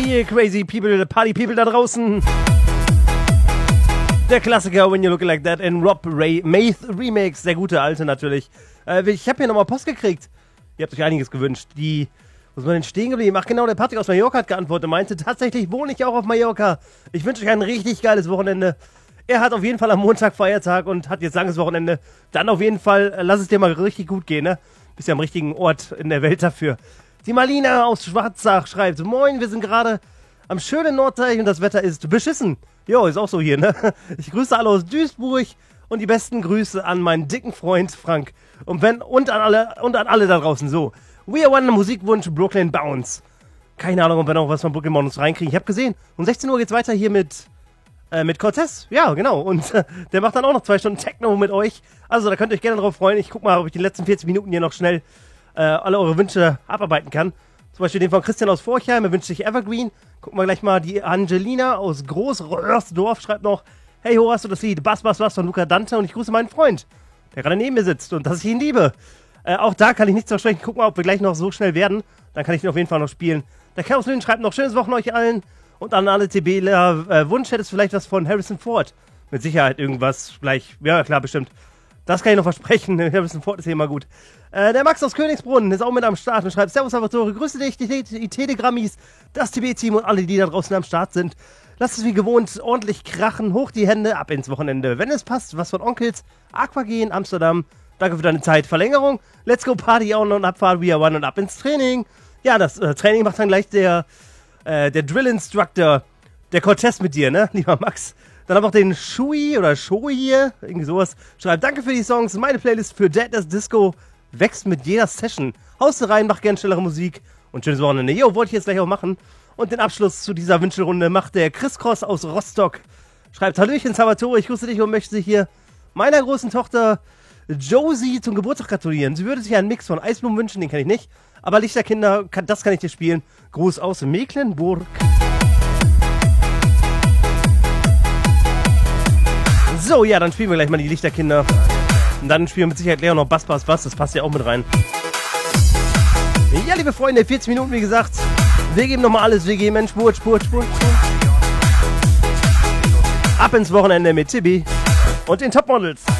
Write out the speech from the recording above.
ihr crazy people, Party people da draußen. Der Klassiker When You Look Like That in Rob Ray Maith Remix. Der gute alte natürlich. Ich habe hier nochmal Post gekriegt. Ihr habt euch einiges gewünscht. Wo ist man denn stehen geblieben? Ach genau, der Patrick aus Mallorca hat geantwortet und meinte, tatsächlich wohne ich auch auf Mallorca. Ich wünsche euch ein richtig geiles Wochenende. Er hat auf jeden Fall am Montag Feiertag und hat jetzt langes Wochenende. Dann auf jeden Fall, lass es dir mal richtig gut gehen, ne? Bist ja am richtigen Ort in der Welt dafür. Die Marlina aus Schwarzach schreibt, moin, wir sind gerade am schönen Norddeich und das Wetter ist beschissen. Jo, ist auch so hier, ne? Ich grüße alle aus Duisburg und die besten Grüße an meinen dicken Freund Frank. Und an alle da draußen. So, We Are One, Musikwunsch, Brooklyn Bounce. Keine Ahnung, ob wir noch was von Brooklyn Bounce reinkriegen. Ich habe gesehen, um 16 Uhr geht's weiter hier mit Cortez. Ja, genau. Und der macht dann auch noch 2 Stunden Techno mit euch. Also, da könnt ihr euch gerne drauf freuen. Ich guck mal, ob ich die letzten 40 Minuten hier noch schnell alle eure Wünsche abarbeiten kann. Zum Beispiel den von Christian aus Forchheim, er wünscht sich Evergreen. Gucken wir gleich mal, die Angelina aus Großröhrsdorf schreibt noch, hey, ho, hast du das Lied Bass von Luca Dante und ich grüße meinen Freund, der gerade neben mir sitzt und dass ich ihn liebe. Auch da kann ich nichts versprechen. Gucken wir, ob wir gleich noch so schnell werden. Dann kann ich den auf jeden Fall noch spielen. Der Chaos Lynn schreibt noch, schönes Wochenende euch allen und an alle TBler. Wunsch hättest vielleicht was von Harrison Ford. Mit Sicherheit irgendwas gleich. Ja, klar, bestimmt. Das kann ich noch versprechen. Harrison Ford ist hier immer gut. Der Max aus Königsbrunn ist auch mit am Start und schreibt, Servus Salvatore, grüße dich, die Telegrammis, das TB-Team und alle, die da draußen am Start sind. Lasst es wie gewohnt ordentlich krachen, hoch die Hände, ab ins Wochenende. Wenn es passt, was von Onkels, Aquagehen, Amsterdam. Danke für deine Zeit. Verlängerung, let's go Party on und Abfahrt, We Are One und ab ins Training. Ja, das Training macht dann gleich der Drill Instructor, der Cortez mit dir, ne, lieber Max. Dann haben wir noch den Shui oder Shoei hier, irgendwie sowas. Schreibt, danke für die Songs, meine Playlist für Dead as Disco wächst mit jeder Session. Haust rein, mach gern schnellere Musik und schönes Wochenende. Jo, wollte ich jetzt gleich auch machen. Und den Abschluss zu dieser Wünschelrunde macht der Chris Cross aus Rostock. Schreibt, Hallöchen Salvatore, ich grüße dich und möchte hier meiner großen Tochter Josie zum Geburtstag gratulieren. Sie würde sich einen Mix von Eisblumen wünschen, den kann ich nicht. Aber Lichterkinder, das kann ich dir spielen. Gruß aus Mecklenburg. So, ja, dann spielen wir gleich mal die Lichterkinder. Und dann spielen wir mit Sicherheit Leo noch Bass. Das passt ja auch mit rein. Ja, liebe Freunde, 40 Minuten, wie gesagt. Wir geben nochmal alles, wir geben einen Spurt. Ab ins Wochenende mit Tibi und den Topmodels.